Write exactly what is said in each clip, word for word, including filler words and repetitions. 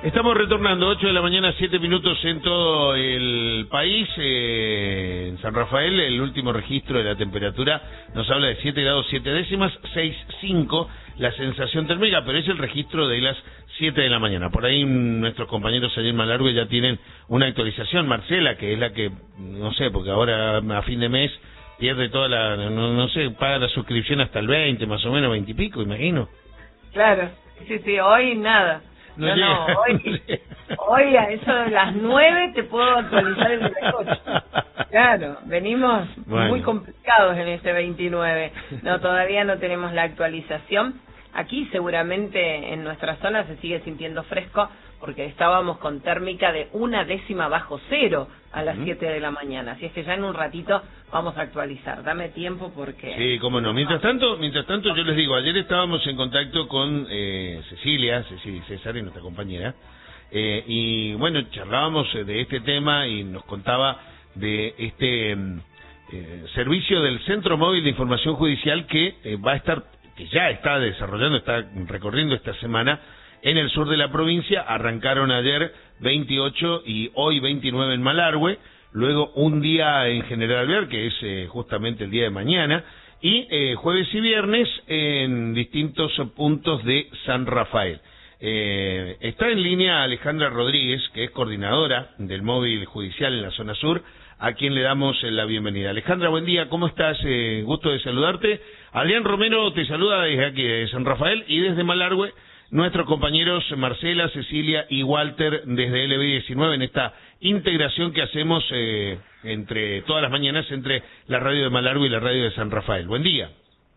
Estamos retornando, ocho de la mañana, siete minutos en todo el país. Eh, en San Rafael, el último registro de la temperatura nos habla de siete grados siete décimas, seis punto cinco la sensación térmica, pero es el registro de las siete de la mañana. Por ahí nuestros compañeros allí en Malargüe ya tienen una actualización. Marcela, que es la que, no sé, porque ahora a fin de mes pierde toda la, no, no sé, paga la suscripción hasta el veinte, más o menos, veinte y pico, imagino. Claro, sí, sí, hoy nada. No, no, llega, no, hoy, no hoy a eso de las nueve te puedo actualizar el ocho. Claro, venimos bueno. muy complicados en este veintinueve. No, todavía no tenemos la actualización. Aquí seguramente en nuestra zona se sigue sintiendo fresco porque estábamos con térmica de una décima bajo cero a las siete de la mañana. Así es que ya en un ratito vamos a actualizar. Dame tiempo porque... Sí, cómo no. Mientras tanto, mientras tanto yo les digo, ayer estábamos en contacto con eh, Cecilia, Cecilia César, nuestra compañera, eh, y bueno, charlábamos de este tema y nos contaba de este eh, servicio del Centro Móvil de Información Judicial que eh, va a estar, que ya está desarrollando, está recorriendo esta semana en el sur de la provincia. Arrancaron ayer veintiocho y hoy veintinueve en Malargüe, luego un día en General Alvear, que es eh, justamente el día de mañana, y eh, jueves y viernes en distintos puntos de San Rafael. Eh, está en línea Alejandra Rodríguez, que es coordinadora del móvil judicial en la zona sur, a quien le damos la bienvenida. Alejandra, buen día, ¿cómo estás? Eh, gusto de saludarte. Adrián Romero te saluda desde aquí, de San Rafael, y desde Malargüe, nuestros compañeros Marcela, Cecilia y Walter desde L B diecinueve en esta integración que hacemos eh, entre todas las mañanas entre la radio de Malargüe y la radio de San Rafael. Buen día.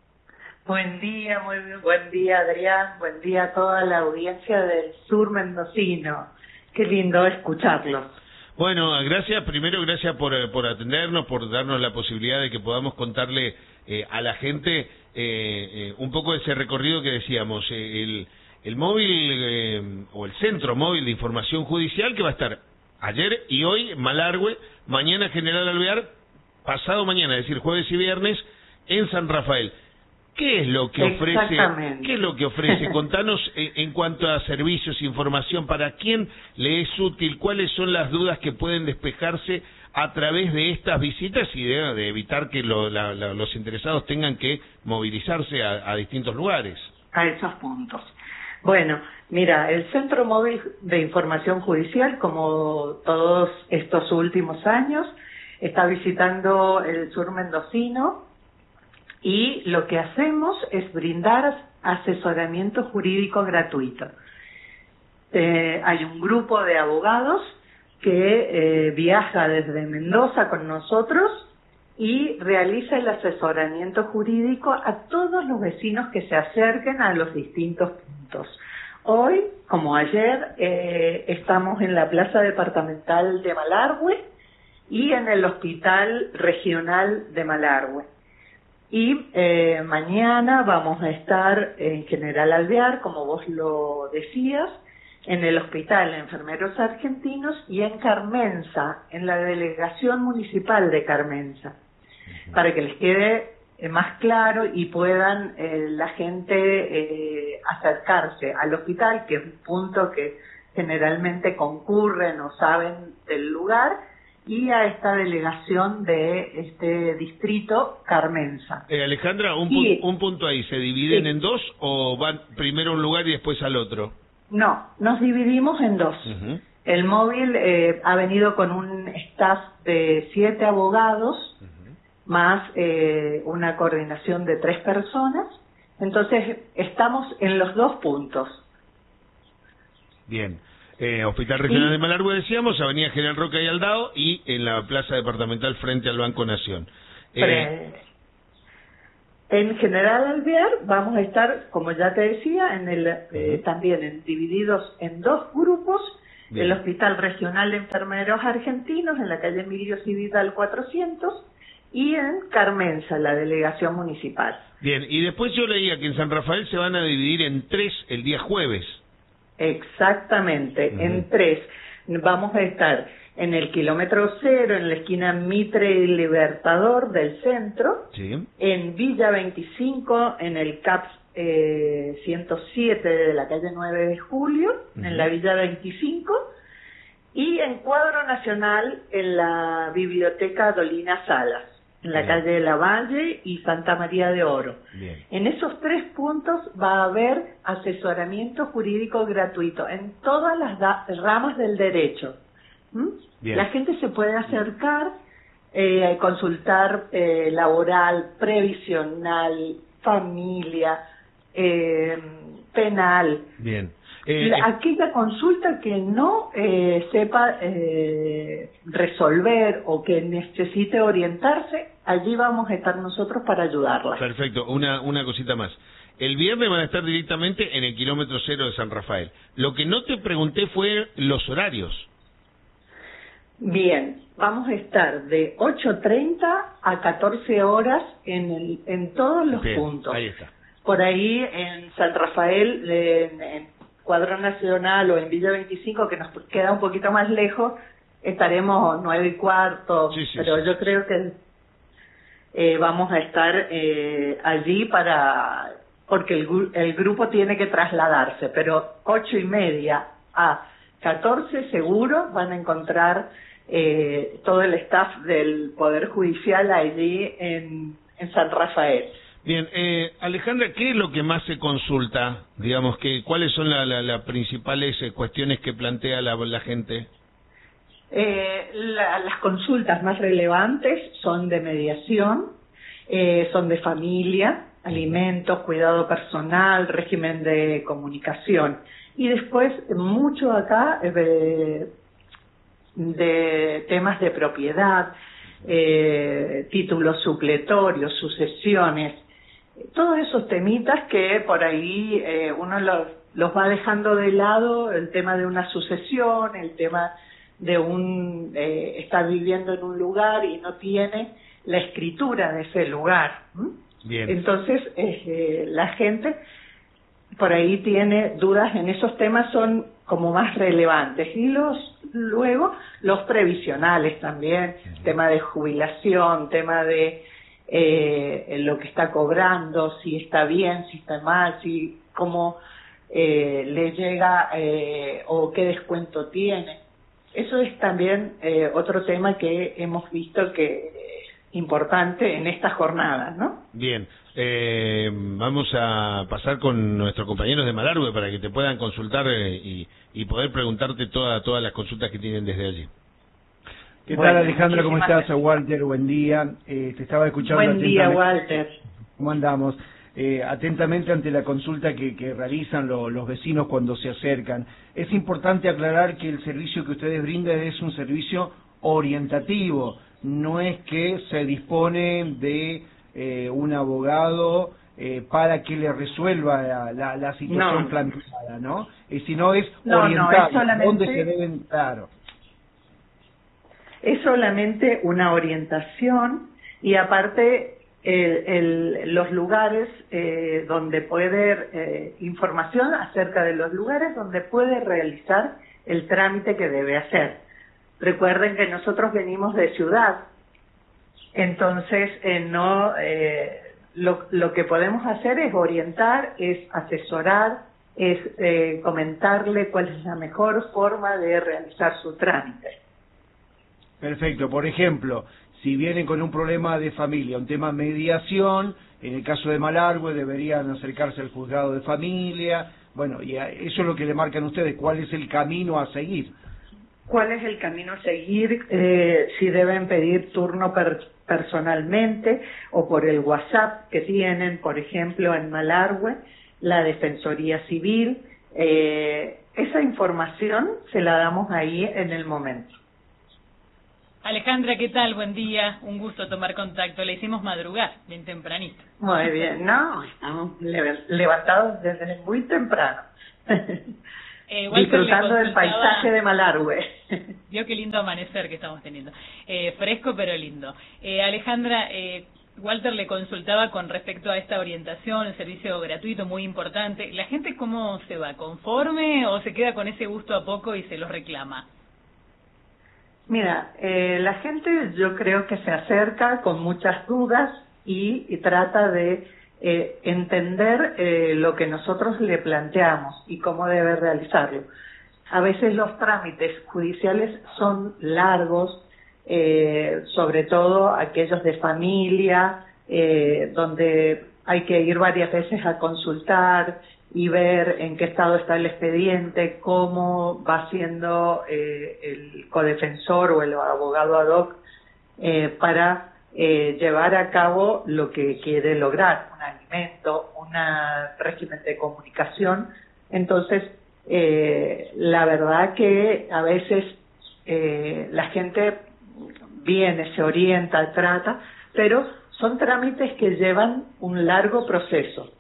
Buen día, muy bien. Buen día, Adrián. Buen día a toda la audiencia del sur mendocino. Qué lindo escucharlos. Bueno, gracias. Primero, gracias por, por atendernos, por darnos la posibilidad de que podamos contarle eh, a la gente eh, eh, un poco de ese recorrido que decíamos, eh, el, el móvil eh, o el Centro Móvil de Información Judicial, que va a estar ayer y hoy en Malargüe, mañana General Alvear, pasado mañana, es decir, jueves y viernes, en San Rafael. ¿Qué es lo que ofrece? ¿Qué es lo que ofrece? Contanos eh, en cuanto a servicios, información, para quién le es útil, cuáles son las dudas que pueden despejarse a través de estas visitas y de, de evitar que lo, la, la, los interesados tengan que movilizarse a, a distintos lugares. A esos puntos. Bueno, mira, el Centro Móvil de Información Judicial, como todos estos últimos años, está visitando el sur mendocino. Y lo que hacemos es brindar asesoramiento jurídico gratuito. Eh, hay un grupo de abogados que eh, viaja desde Mendoza con nosotros y realiza el asesoramiento jurídico a todos los vecinos que se acerquen a los distintos puntos. Hoy, como ayer, eh, estamos en la Plaza Departamental de Malargüe y en el Hospital Regional de Malargüe. Y eh, mañana vamos a estar en General Alvear, como vos lo decías, en el Hospital de Enfermeros Argentinos y en Carmenza, en la Delegación Municipal de Carmenza, para que les quede eh, más claro y puedan eh, la gente eh, acercarse al hospital, que es un punto que generalmente concurren o saben del lugar, y a esta delegación de este distrito Carmenza. Eh, Alejandra, un, y, pu un punto ahí, ¿se dividen sí. en dos o van primero a un lugar y después al otro? No, nos dividimos en dos. Uh-huh. El móvil eh, ha venido con un staff de siete abogados, uh-huh. más eh, una coordinación de tres personas, entonces estamos en los dos puntos. Bien. Eh, Hospital Regional y, de Malargüe, decíamos, Avenida General Roca y Aldao, y en la Plaza Departamental frente al Banco Nación. Eh, en General Alvear vamos a estar, como ya te decía, en el eh, también en, divididos en dos grupos, bien. El Hospital Regional de Enfermeros Argentinos, en la calle Emilio Cividal cuatrocientos, y en Carmenza, la delegación municipal. Bien, y después yo leía que en San Rafael se van a dividir en tres el día jueves. Exactamente, uh-huh. en tres. Vamos a estar en el kilómetro cero, en la esquina Mitre y Libertador del centro, sí. en Villa veinticinco, en el C A P S eh, ciento siete de la calle nueve de julio, uh-huh. en la Villa veinticinco, y en Cuadro Nacional en la Biblioteca Dolina Salas, en la Bien. calle de la Valle y Santa María de Oro. Bien. En esos tres puntos va a haber asesoramiento jurídico gratuito en todas las da- ramas del derecho. ¿Mm? La gente se puede acercar, eh, consultar eh, laboral, previsional, familia, eh, penal. Bien. Eh, aquella consulta que no eh, sepa eh, resolver o que necesite orientarse, allí vamos a estar nosotros para ayudarla. Perfecto. Una, una cosita más. El viernes van a estar directamente en el kilómetro cero de San Rafael. Lo que no te pregunté fue los horarios. Bien, vamos a estar de ocho treinta a catorce horas en, el, en todos los Bien, puntos. Ahí está. Por ahí en San Rafael, en, en Cuadro Nacional o en Villa veinticinco, que nos queda un poquito más lejos, estaremos nueve y cuarto, sí, sí, pero sí. yo creo que eh, vamos a estar eh, allí para, porque el, el grupo tiene que trasladarse, pero ocho y media a catorce seguro van a encontrar eh, todo el staff del Poder Judicial allí en, en San Rafael. Bien, eh, Alejandra, ¿qué es lo que más se consulta? Digamos, que ¿cuáles son las la, la principales eh, cuestiones que plantea la, la gente? Eh, la, las consultas más relevantes son de mediación, eh, son de familia, alimentos, cuidado personal, régimen de comunicación. Y después, mucho acá de, de temas de propiedad, eh, títulos supletorios, sucesiones, todos esos temitas que por ahí eh, uno los, los va dejando de lado, el tema de una sucesión, el tema de un eh, estar viviendo en un lugar y no tiene la escritura de ese lugar. ¿Mm? Bien. Entonces, eh, la gente por ahí tiene dudas en esos temas, son como más relevantes. Y los luego los previsionales también, uh-huh. tema de jubilación, tema de eh, lo que está cobrando, si está bien, si está mal, si cómo eh, le llega eh, o qué descuento tiene. Eso es también eh, otro tema que hemos visto que es importante en estas jornadas, ¿no? Bien. Eh, vamos a pasar con nuestros compañeros de Malargüe para que te puedan consultar eh, y, y poder preguntarte toda, todas las consultas que tienen desde allí. ¿Qué bueno, tal, Alejandra? ¿Cómo estás? Gracias. Walter, buen día. Eh, te estaba escuchando Buen atentamente. día, Walter. ¿Cómo andamos? Eh, atentamente ante la consulta que, que realizan lo, los vecinos cuando se acercan. Es importante aclarar que el servicio que ustedes brindan es un servicio orientativo, no es que se dispone de eh, un abogado eh, para que le resuelva la, la, la situación no. planteada, ¿no? Eh, sino es no, orientar no, es solamente, dónde se deben dar. Es solamente una orientación y aparte el, el, los lugares eh, donde puede, eh, información acerca de los lugares donde puede realizar el trámite que debe hacer. Recuerden que nosotros venimos de ciudad, entonces eh, no eh, lo, lo que podemos hacer es orientar, es asesorar, es eh, comentarle cuál es la mejor forma de realizar su trámite. Perfecto. Por ejemplo, si vienen con un problema de familia, un tema mediación, en el caso de Malargüe deberían acercarse al juzgado de familia. Bueno, y eso es lo que le marcan ustedes, cuál es el camino a seguir. ¿Cuál es el camino a seguir? Eh, si deben pedir turno per, personalmente o por el WhatsApp que tienen, por ejemplo, en Malargüe, la Defensoría Civil. Eh, esa información se la damos ahí en el momento. Alejandra, ¿qué tal? Buen día, un gusto tomar contacto. Le hicimos madrugar, bien tempranito. Muy bien, no, estamos levantados desde muy temprano. Eh, disfrutando del paisaje de Malargüe. Vio qué lindo amanecer que estamos teniendo. Eh, fresco pero lindo. Eh, Alejandra, eh, Walter le consultaba con respecto a esta orientación, el servicio gratuito muy importante. ¿La gente cómo se va? ¿Conforme o se queda con ese gusto a poco y se los reclama? Mira, eh, la gente yo creo que se acerca con muchas dudas y, y trata de eh, entender eh, lo que nosotros le planteamos y cómo debe realizarlo. A veces los trámites judiciales son largos, eh, sobre todo aquellos de familia, eh, donde hay que ir varias veces a consultar y ver en qué estado está el expediente, cómo va siendo eh, el codefensor o el abogado ad hoc eh, para eh, llevar a cabo lo que quiere lograr, un alimento, un régimen de comunicación. Entonces, eh, la verdad que a veces eh, la gente viene, se orienta, trata, pero son trámites que llevan un largo proceso.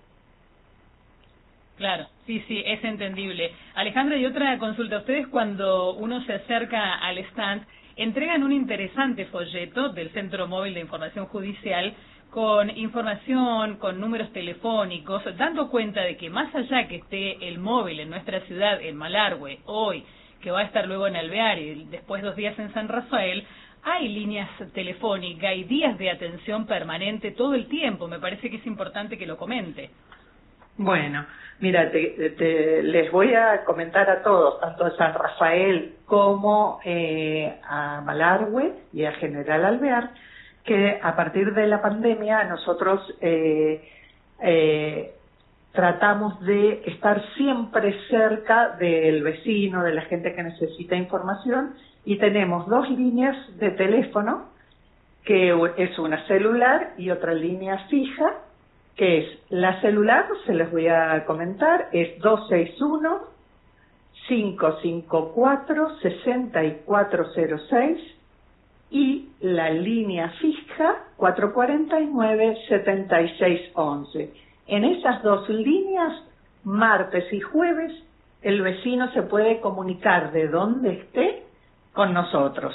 Claro, sí, sí, es entendible. Alejandra, y otra consulta. Ustedes, cuando uno se acerca al stand, entregan un interesante folleto del Centro Móvil de Información Judicial con información, con números telefónicos, dando cuenta de que más allá que esté el móvil en nuestra ciudad, en Malargüe, hoy, que va a estar luego en Alvear y después dos días en San Rafael, hay líneas telefónicas y días de atención permanente todo el tiempo. Me parece que es importante que lo comente. Bueno, mira, te, te, les voy a comentar a todos, tanto a San Rafael como eh, a Malargüe y a General Alvear, que a partir de la pandemia nosotros eh, eh, tratamos de estar siempre cerca del vecino, de la gente que necesita información, y tenemos dos líneas de teléfono, que es una celular y otra línea fija, que es la celular, se les voy a comentar, es dos seis uno, cinco cinco cuatro, seis cuatro cero seis, y la línea fija cuatro cuatro nueve, siete seis once. En esas dos líneas, martes y jueves, el vecino se puede comunicar de donde esté con nosotros.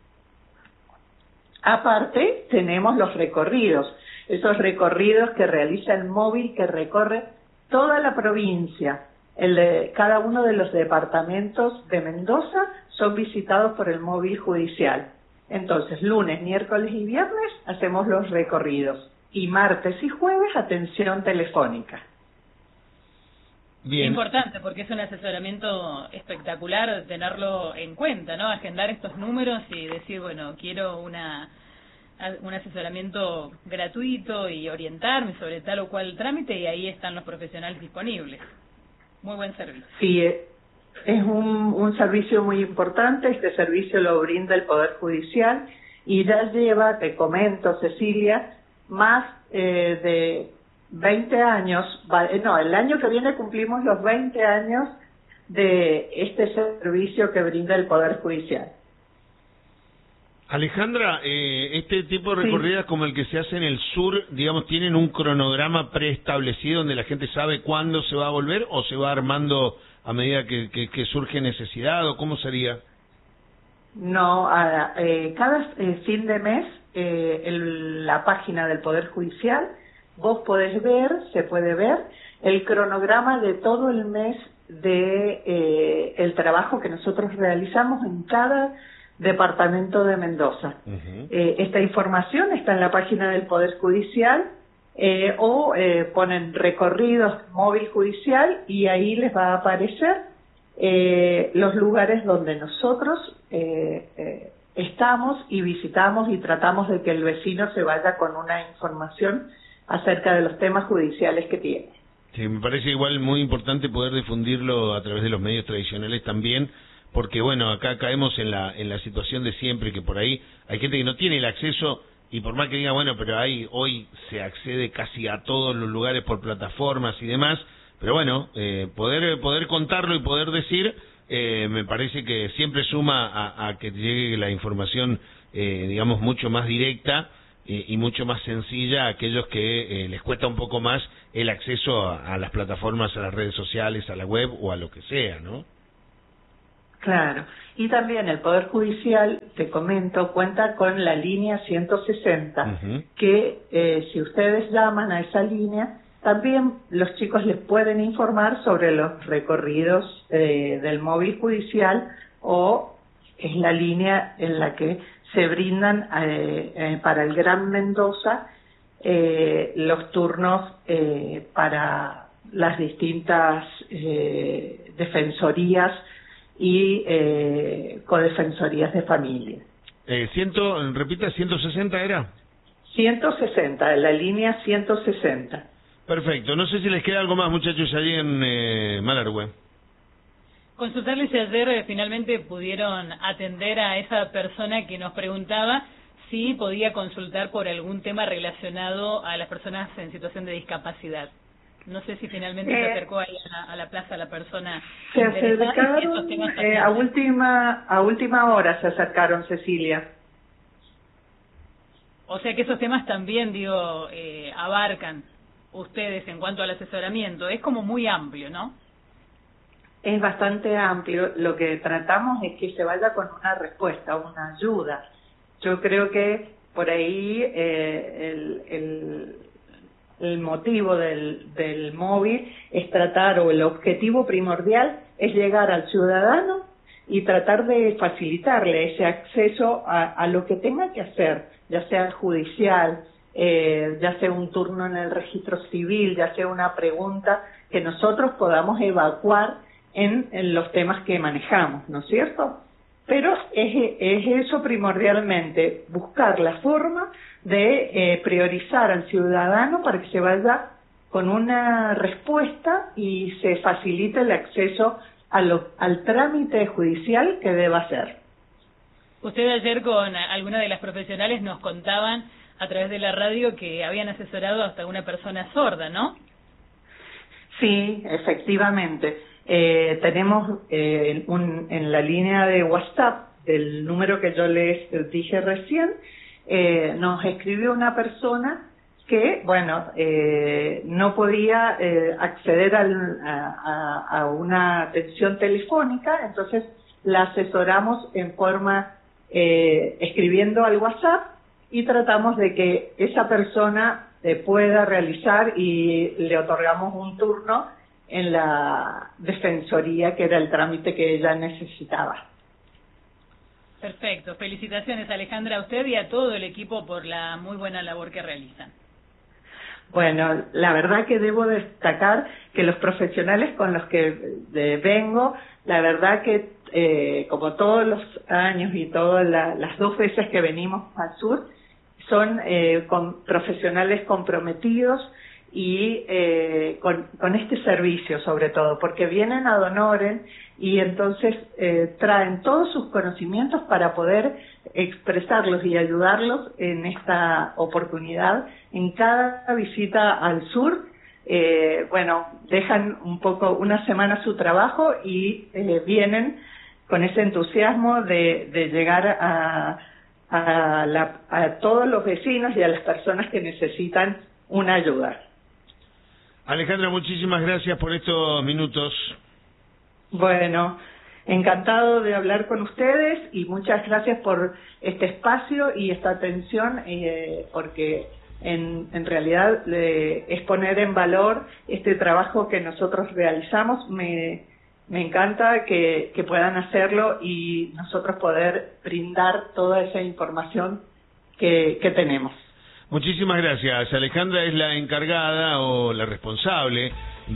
Aparte, tenemos los recorridos, esos recorridos que realiza el móvil, que recorre toda la provincia. El de, cada uno de los departamentos de Mendoza son visitados por el móvil judicial. Entonces, lunes, miércoles y viernes hacemos los recorridos. Y martes y jueves, atención telefónica. Bien. Importante, porque es un asesoramiento espectacular tenerlo en cuenta, ¿no? Agendar estos números y decir, bueno, quiero una un asesoramiento gratuito y orientarme sobre tal o cual trámite, y ahí están los profesionales disponibles. Muy buen servicio. Sí, es un, un servicio muy importante. Este servicio lo brinda el Poder Judicial y ya lleva, te comento, Cecilia, más eh, de veinte años, no, el año que viene cumplimos los veinte años de este servicio que brinda el Poder Judicial. Alejandra, eh, este tipo de recorridas, sí, como el que se hace en el sur, digamos, ¿tienen un cronograma preestablecido donde la gente sabe cuándo se va a volver o se va armando a medida que, que, que surge necesidad, o cómo sería? No, a, eh, cada eh, fin de mes, eh, el, la página del Poder Judicial, vos podés ver, se puede ver, el cronograma de todo el mes de eh, el trabajo que nosotros realizamos en cada departamento de Mendoza. Uh-huh. Eh, esta información está en la página del Poder Judicial, eh, o eh, ponen recorridos móvil judicial y ahí les va a aparecer eh, los lugares donde nosotros eh, eh, estamos y visitamos y tratamos de que el vecino se vaya con una información acerca de los temas judiciales que tiene. Sí, me parece igual muy importante poder difundirlo a través de los medios tradicionales también, porque bueno, acá caemos en la en la situación de siempre, que por ahí hay gente que no tiene el acceso, y por más que diga, bueno, pero ahí hoy se accede casi a todos los lugares por plataformas y demás, pero bueno, eh, poder poder contarlo y poder decir, eh, me parece que siempre suma a, a que llegue la información, eh, digamos, mucho más directa eh, y mucho más sencilla a aquellos que eh, les cuesta un poco más el acceso a, a las plataformas, a las redes sociales, a la web o a lo que sea, ¿no? Claro, y también el Poder Judicial, te comento, cuenta con la línea ciento sesenta, uh-huh, que eh, si ustedes llaman a esa línea, también los chicos les pueden informar sobre los recorridos eh, del móvil judicial, o es la línea en la que se brindan eh, eh, para el Gran Mendoza eh, los turnos eh, para las distintas eh, defensorías y eh, codefensorías de familia. Eh, ciento, repita, ¿ciento sesenta era? ciento sesenta, en la línea ciento sesenta. Perfecto. No sé si les queda algo más, muchachos, allí en eh, Malargüe. Consultarles si ayer eh, finalmente pudieron atender a esa persona que nos preguntaba si podía consultar por algún tema relacionado a las personas en situación de discapacidad. No sé si finalmente eh, se acercó ahí a la, a la plaza la persona. Se acercaron, eh, a última a última hora se acercaron, Cecilia. O sea que esos temas también, digo, eh, abarcan ustedes en cuanto al asesoramiento. Es como muy amplio, ¿no? Es bastante amplio. Lo que tratamos es que se vaya con una respuesta, una ayuda. Yo creo que por ahí eh, el, el, el motivo del, del móvil es tratar, o el objetivo primordial es llegar al ciudadano y tratar de facilitarle ese acceso a, a lo que tenga que hacer, ya sea judicial, eh, ya sea un turno en el registro civil, ya sea una pregunta que nosotros podamos evacuar en, en los temas que manejamos, ¿no es cierto? Pero es, es eso primordialmente, buscar la forma de eh, priorizar al ciudadano para que se vaya con una respuesta y se facilite el acceso a lo, al trámite judicial que deba hacer. Usted ayer con alguna de las profesionales nos contaban a través de la radio que habían asesorado hasta una persona sorda, ¿no? Sí, efectivamente. Eh, tenemos eh, un, en la línea de WhatsApp del número que yo les dije recién, eh, nos escribió una persona que, bueno, eh, no podía eh, acceder al, a, a una atención telefónica, entonces la asesoramos en forma, eh, escribiendo al WhatsApp, y tratamos de que esa persona eh, pueda realizar, y le otorgamos un turno en la defensoría, que era el trámite que ella necesitaba. Perfecto. Felicitaciones, Alejandra, a usted y a todo el equipo por la muy buena labor que realizan. Bueno, la verdad que debo destacar que los profesionales con los que eh, vengo, la verdad que eh, como todos los años y todas la, las dos veces que venimos al sur, son eh, con profesionales comprometidos y eh, con, con este servicio sobre todo, porque vienen ad honorem y entonces eh, traen todos sus conocimientos para poder expresarlos y ayudarlos en esta oportunidad. En cada visita al sur, eh, bueno, dejan un poco, una semana su trabajo y eh, vienen con ese entusiasmo de, de llegar a, a, la, a todos los vecinos y a las personas que necesitan una ayuda. Alejandra, muchísimas gracias por estos minutos. Bueno, encantado de hablar con ustedes y muchas gracias por este espacio y esta atención, eh, porque en, en realidad eh, es poner en valor este trabajo que nosotros realizamos. Me, me encanta que, que puedan hacerlo y nosotros poder brindar toda esa información que, que tenemos. Muchísimas gracias. Alejandra es la encargada o la responsable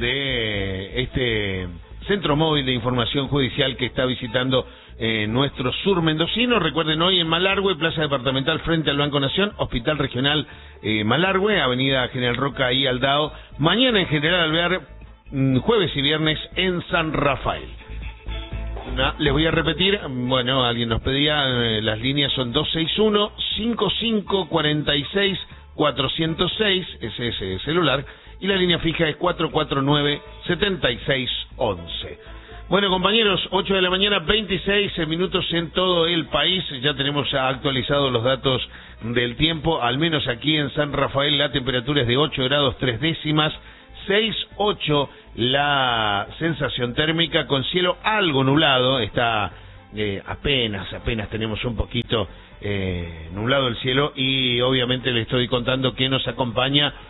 de este Centro Móvil de Información Judicial que está visitando eh, nuestro sur mendocino. Recuerden, hoy en Malargüe, Plaza Departamental frente al Banco Nación, Hospital Regional eh, Malargüe, Avenida General Roca y Aldao. Mañana en General Alvear, jueves y viernes en San Rafael. Una, les voy a repetir, bueno, alguien nos pedía, eh, las líneas son dos seis uno, cinco cinco cuatro seis, cuatro cero seis, ese es el celular, y la línea fija es cuatro cuatro nueve, siete seis uno uno. Bueno, compañeros, ocho de la mañana, veintiséis minutos en todo el país. Ya tenemos actualizados los datos del tiempo, al menos aquí en San Rafael la temperatura es de ocho grados tres décimas, seis ocho la sensación térmica, con cielo algo nublado. Está eh, apenas, apenas tenemos un poquito eh, nublado el cielo, y obviamente le estoy contando que nos acompaña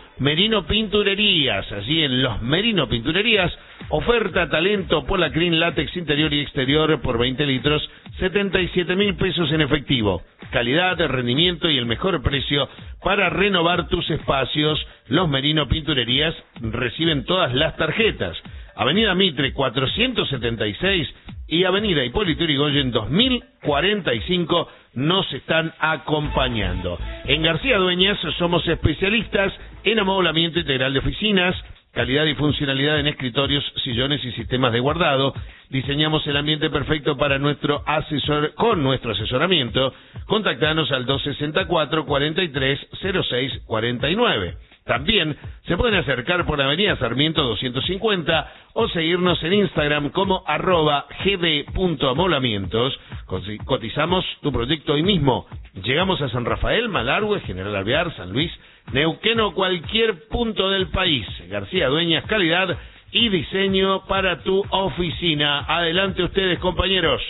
Merino Pinturerías. Allí en Los Merino Pinturerías, oferta talento Polacrin látex interior y exterior por veinte litros, setenta y siete mil pesos en efectivo. Calidad, rendimiento y el mejor precio para renovar tus espacios. Los Merino Pinturerías reciben todas las tarjetas. Avenida Mitre cuatrocientos setenta y seis y Avenida Hipólito Yrigoyen dos mil cuarenta y cinco nos están acompañando. En García Dueñas somos especialistas en amoblamiento integral de oficinas, calidad y funcionalidad en escritorios, sillones y sistemas de guardado. Diseñamos el ambiente perfecto para nuestro asesor, con nuestro asesoramiento. Contactanos al dos sesenta y cuatro, cuarenta y tres, cero seis cuarenta y nueve. También se pueden acercar por Avenida Sarmiento doscientos cincuenta o seguirnos en Instagram como arroba gd.amoblamientos. Cotizamos tu proyecto hoy mismo. Llegamos a San Rafael, Malargüe, General Alvear, San Luis, Neuquén o cualquier punto del país. García Dueñas, calidad y diseño para tu oficina. Adelante ustedes, compañeros.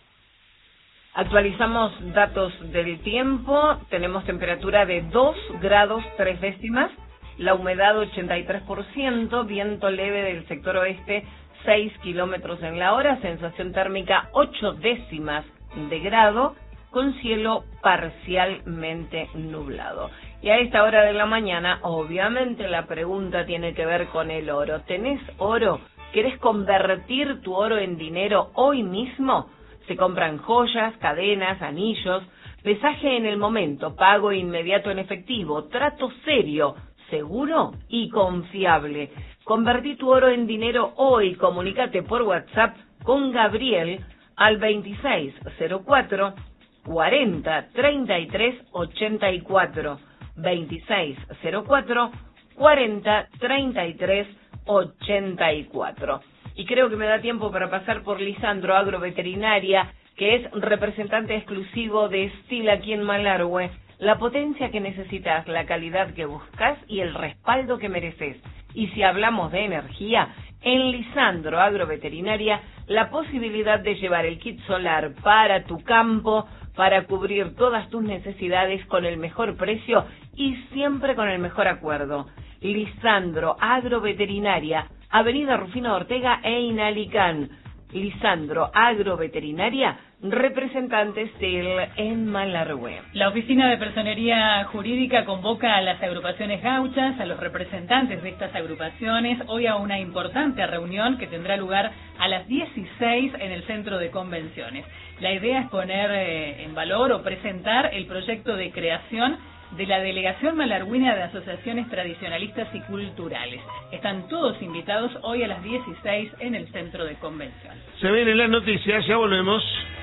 Actualizamos datos del tiempo. Tenemos temperatura de dos grados tres décimas, la humedad ochenta y tres por ciento, viento leve del sector oeste seis kilómetros en la hora, sensación térmica ocho décimas de grado, con cielo parcialmente nublado. Y a esta hora de la mañana, obviamente la pregunta tiene que ver con el oro. ¿Tenés oro? ¿Querés convertir tu oro en dinero hoy mismo? Se compran joyas, cadenas, anillos, pesaje en el momento, pago inmediato en efectivo, trato serio, seguro y confiable. Convertí tu oro en dinero hoy. Comunícate por WhatsApp con Gabriel al veintiséis cero cuatro, cuarenta, treinta y tres, ochenta y cuatro. veintiséis cero cuatro, cuarenta, treinta y tres, ochenta y cuatro. Y creo que me da tiempo para pasar por Lisandro Agroveterinaria, que es representante exclusivo de Estil aquí en Malargüe. La potencia que necesitas, la calidad que buscas y el respaldo que mereces. Y si hablamos de energía, en Lisandro Agroveterinaria, la posibilidad de llevar el kit solar para tu campo, para cubrir todas tus necesidades con el mejor precio y siempre con el mejor acuerdo. Lisandro Agroveterinaria, Avenida Rufino Ortega e Inalicán. Lisandro Agroveterinaria, representantes del en Malargüe. La Oficina de Personería Jurídica convoca a las agrupaciones gauchas, a los representantes de estas agrupaciones, hoy a una importante reunión que tendrá lugar a las dieciséis en el Centro de Convenciones. La idea es poner eh, en valor o presentar el proyecto de creación de la Delegación Malargüina de Asociaciones Tradicionalistas y Culturales. Están todos invitados hoy a las dieciséis en el Centro de Convenciones. Se ven en las noticias, ya volvemos.